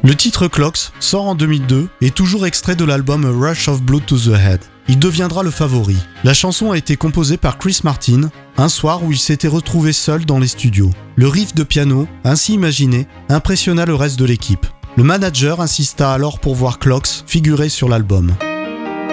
Le titre Clocks sort en 2002 et toujours extrait de l'album A Rush of Blood to the Head. Il deviendra le favori. La chanson a été composée par Chris Martin, un soir où il s'était retrouvé seul dans les studios. Le riff de piano, ainsi imaginé, impressionna le reste de l'équipe. Le manager insista alors pour voir Clocks figurer sur l'album.